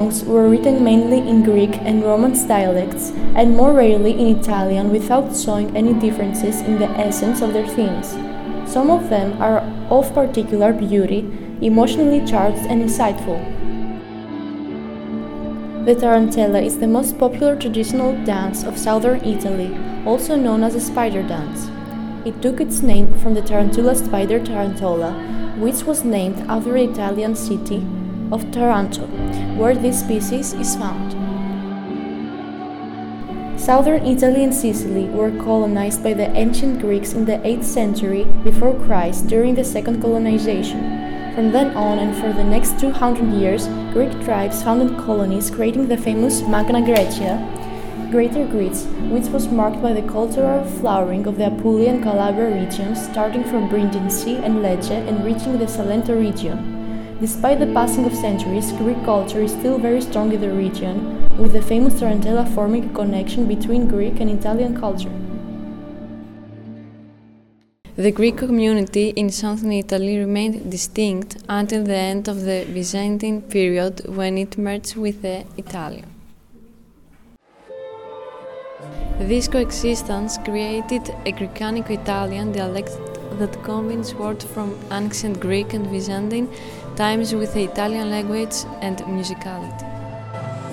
songs were written mainly in Greek and Romance dialects, and more rarely in Italian, without showing any differences in the essence of their themes. Some of them are of particular beauty, emotionally charged and insightful. The tarantella is the most popular traditional dance of southern Italy, also known as the spider dance. It took its name from the tarantula spider tarantola, which was named after the Italian city of Taranto, where this species is found. Southern Italy and Sicily were colonized by the ancient Greeks in the 8th century before Christ during the second colonization. From then on and for the next 200 years, Greek tribes founded colonies, creating the famous Magna Graecia, Greater Greece, which was marked by the cultural flowering of the Apulia and Calabria regions, starting from Brindisi and Lecce and reaching the Salento region. Despite the passing of centuries, Greek culture is still very strong in the region, with the famous tarantella forming a connection between Greek and Italian culture. The Greek community in southern Italy remained distinct until the end of the Byzantine period, when it merged with the Italian. This coexistence created a Greek-Italian dialect that combines words from ancient Greek and Byzantine times with the Italian language and musicality.